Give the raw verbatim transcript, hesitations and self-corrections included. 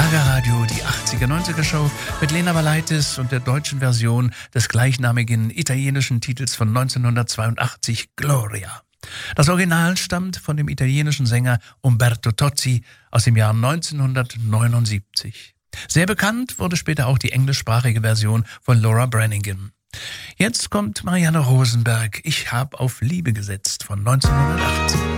Schlagerradio, die achtziger-neunziger-Show mit Lena Valaitis und der deutschen Version des gleichnamigen italienischen Titels von neunzehnhundertzweiundachtzig, Gloria. Das Original stammt von dem italienischen Sänger Umberto Tozzi aus dem Jahr neunzehnhundertneunundsiebzig. Sehr bekannt wurde später auch die englischsprachige Version von Laura Branigan. Jetzt kommt Marianne Rosenberg, Ich hab auf Liebe gesetzt von neunzehnhundertachtzig.